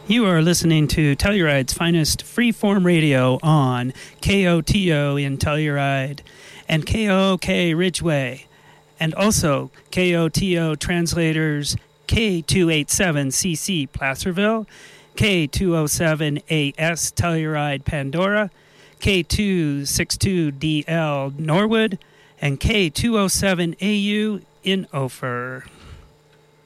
You are listening to Telluride's finest freeform radio on KOTO in Telluride and KOK Ridgeway, and also KOTO translators K287CC Placerville, K207AS Telluride Pandora, K262DL Norwood, and K207AU in Ophir.